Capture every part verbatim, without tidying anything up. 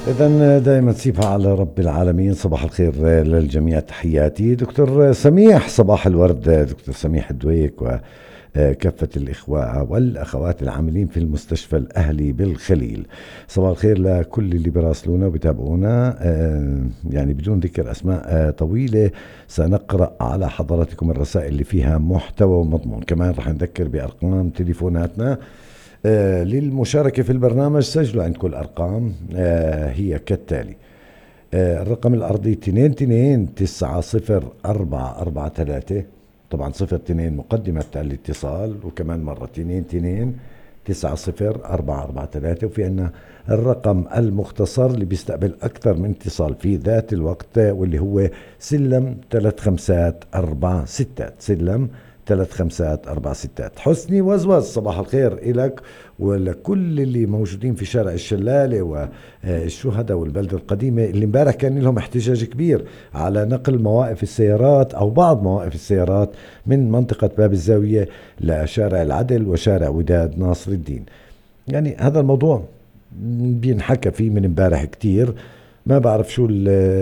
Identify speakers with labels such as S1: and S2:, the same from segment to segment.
S1: إذا دائما سيبها على رب العالمين. صباح الخير للجميع، تحياتي دكتور سميح. صباح الورد دكتور سميح الدويك وكافة الإخوة والأخوات العاملين في المستشفى الأهلي بالخليل. صباح الخير لكل اللي براسلونا وبتابعونا، يعني بدون ذكر أسماء طويلة سنقرأ على حضراتكم الرسائل اللي فيها محتوى ومضمون. كمان رح نذكر بأرقام تليفوناتنا آه للمشاركة في البرنامج. سجلوا عندكم الأرقام، آه هي كالتالي: آه الرقم الأرضي اثنين اثنين تسعة صفر أربعة أربعة ثلاثة، طبعا صفر اثنين مقدمة الاتصال، وكمان مرة اثنين اثنين تسعة صفر أربعة أربعة ثلاثة. وفي عنا الرقم المختصر اللي بيستقبل أكثر من اتصال في ذات الوقت، واللي هو سلم ثلاث خمسات أربع ستات، سلم ثلاث خمسات أربع ستات. حسني وزوز، صباح الخير إلك ولكل اللي موجودين في شارع الشلالة والشهداء والبلدة القديمة، اللي امبارح كان لهم احتجاج كبير على نقل مواقف السيارات أو بعض مواقف السيارات من منطقة باب الزاوية لشارع العدل وشارع وداد ناصر الدين. يعني هذا الموضوع بينحكى فيه من امبارح كتير، ما بعرف شو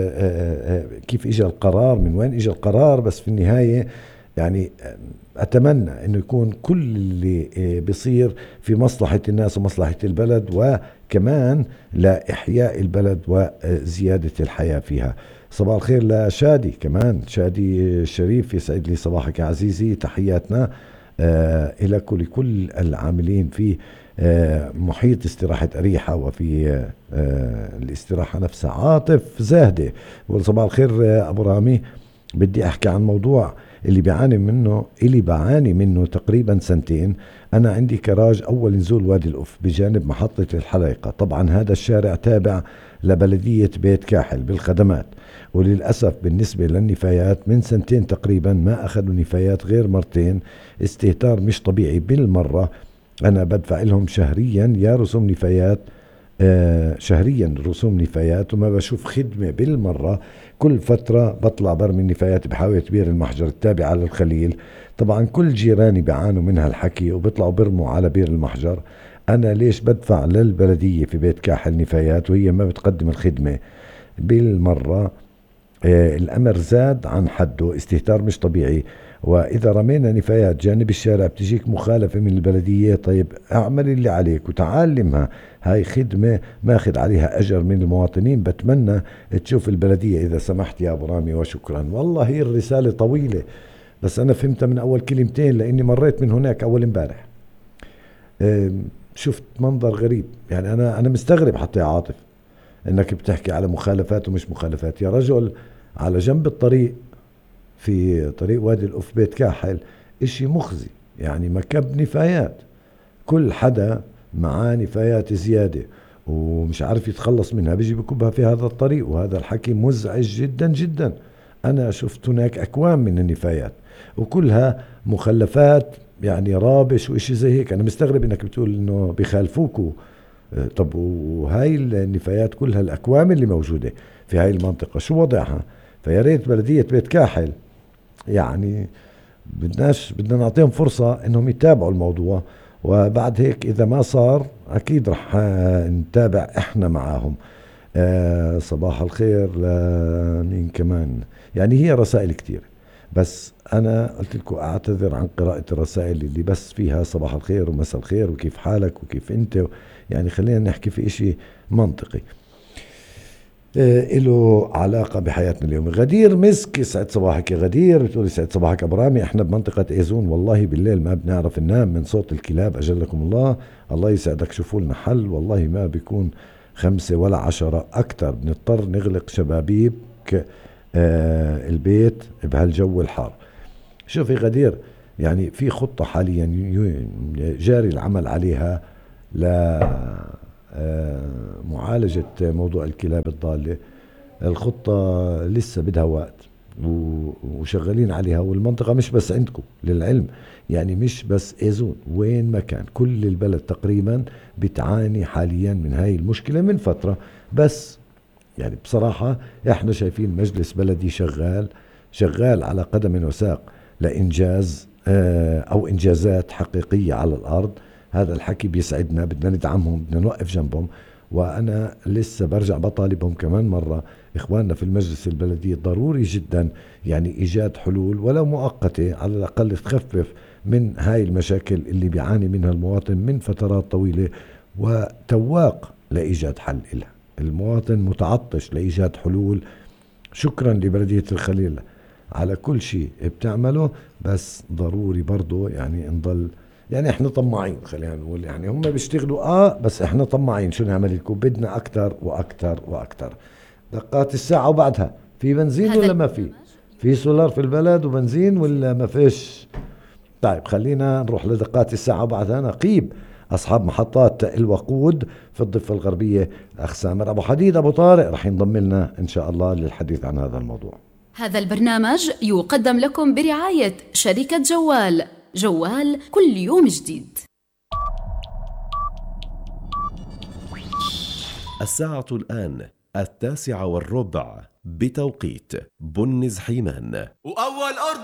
S1: كيف اجى القرار، من وين اجى القرار، بس في النهاية يعني أتمنى أنه يكون كل اللي بيصير في مصلحة الناس ومصلحة البلد، وكمان لإحياء البلد وزيادة الحياة فيها. صباح الخير لشادي، كمان شادي الشريف، يسعد لي صباحك يا عزيزي. تحياتنا آه إليك ولكل العاملين في آه محيط استراحة أريحة وفي آه الاستراحة نفسها. عاطف زاهدة صباح الخير أبو رامي، بدي أحكي عن موضوع اللي بيعاني منه اللي بعاني منه تقريبا سنتين. أنا عندي كراج أول نزول وادي الأف بجانب محطة الحلايقة. طبعا هذا الشارع تابع لبلدية بيت كاحل بالخدمات، وللأسف بالنسبة للنفايات من سنتين تقريبا ما أخذوا نفايات غير مرتين. استهتار مش طبيعي بالمرة. أنا بدفع لهم شهريا يا رسوم نفايات آه شهريا رسوم نفايات، وما بشوف خدمة بالمرة. كل فترة بطلع برمي النفايات بحاوية بير المحجر التابعة للخليل. طبعا كل جيراني بيعانوا من هالحكي وبيطلعوا برموا على بير المحجر. أنا ليش بدفع للبلدية في بيت كاحل نفايات وهي ما بتقدم الخدمة بالمرة؟ آه الأمر زاد عن حده، استهتار مش طبيعي. وإذا رمينا نفايات جانب الشارع بتجيك مخالفة من البلدية. طيب اعمل اللي عليك وتعلمها، هاي خدمة ماخذ عليها أجر من المواطنين. بتمنى تشوف البلدية إذا سمحت يا أبو رامي، وشكرا. والله هي الرسالة طويلة بس أنا فهمتها من أول كلمتين لأني مريت من هناك أول امبارح. شفت منظر غريب، يعني أنا أنا مستغرب حتى يا عاطف إنك بتحكي على مخالفات ومش مخالفات. يا رجل على جنب الطريق في طريق وادي الأف بيت كاحل إشي مخزي، يعني مكب نفايات، كل حدا معاه نفايات زيادة ومش عارف يتخلص منها بيجي بكبها في هذا الطريق، وهذا الحكي مزعج جدا جدا. أنا شفت هناك أكوام من النفايات وكلها مخلفات، يعني رابش وإشي زي هيك. أنا مستغرب إنك بتقول إنه بيخالفوكوا. طب وهاي النفايات كلها الأكوام اللي موجودة في هاي المنطقة شو وضعها؟ فيا ريت بلدية بيت كاحل يعني بدناش بدنا نعطيهم فرصة إنهم يتابعوا الموضوع، وبعد هيك إذا ما صار أكيد رح نتابع إحنا معاهم. آه صباح الخير لمين كمان. يعني هي رسائل كتير بس أنا قلت لكم أعتذر عن قراءة الرسائل اللي بس فيها صباح الخير ومساء الخير وكيف حالك وكيف أنت. يعني خلينا نحكي في إشي منطقي آه له علاقة بحياتنا اليوم. غدير مسك، يسعد صباحك يا غدير. بتقول يسعد صباحك أبو رامي، احنا بمنطقة ايزون والله بالليل ما بنعرف ننام من صوت الكلاب أجلكم الله. الله يسعدك، شوفوا لنا حل. والله ما بيكون خمسة ولا عشرة أكتر، بنضطر نغلق شبابيك آه البيت بهالجو الحار. شوفي غدير، يعني في خطة حاليا جاري العمل عليها لمعالجة موضوع الكلاب الضالة. الخطة لسه بدها وقت وشغالين عليها، والمنطقة مش بس عندكم للعلم، يعني مش بس ايزون، وين ما كان كل البلد تقريبا بتعاني حاليا من هاي المشكلة من فترة. بس يعني بصراحة احنا شايفين مجلس بلدي شغال شغال على قدم وساق لإنجاز اه او إنجازات حقيقية على الأرض. هذا الحكي بيسعدنا، بدنا ندعمهم، بدنا نوقف جنبهم. وأنا لسه برجع بطالبهم كمان مرة إخواننا في المجلس البلدي، ضروري جدا يعني إيجاد حلول ولو مؤقتة على الأقل تخفف من هاي المشاكل اللي بيعاني منها المواطن من فترات طويلة، وتواق لإيجاد حل لها. المواطن متعطش لإيجاد حلول. شكرا لبلدية الخليل على كل شيء بتعمله، بس ضروري برضو يعني نضل يعني احنا طماعين، خلينا نقول يعني هم بيشتغلوا اه بس احنا طماعين. شو نعمل لكم؟ بدنا اكتر واكتر واكتر. دقات الساعة وبعدها، في بنزين ولا ما في؟ في سولار في البلد وبنزين ولا ما فيش؟ طيب خلينا نروح لدقات الساعة وبعدها نقيب أصحاب محطات الوقود في الضفة الغربية. أخ سامر أبو حديد أبو طارق رح ينضم لنا إن شاء الله للحديث عن هذا الموضوع.
S2: هذا البرنامج يقدم لكم برعاية شركة جوال. جوال كل يوم جديد.
S3: الساعة الآن التاسعة والربع بتوقيت بنز حيمان. وأول أرض